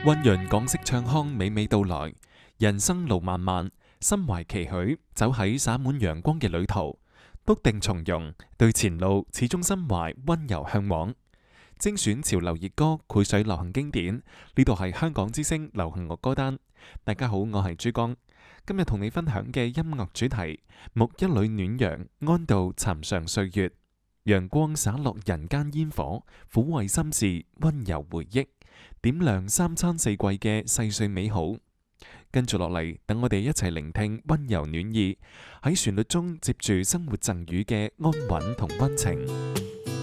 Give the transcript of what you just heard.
溫潤港式唱腔娓娓道來，人生路漫漫，心懷期許，走喺灑滿陽光嘅旅途，篤定從容，對前路始終心懷溫柔向往。精選潮流熱歌，繪水流行經典，呢度係香港之聲流行樂歌單。大家好，我係珠江，今日同你分享嘅音樂主題：木一縷暖陽，安度尋常歲月。陽光灑落人間煙火，撫慰心事，溫柔回憶，點亮三餐四季嘅細碎美好。跟住落嚟，等我哋一齊聆聽溫柔暖意，喺旋律中接住生活贈予嘅安穩同溫情。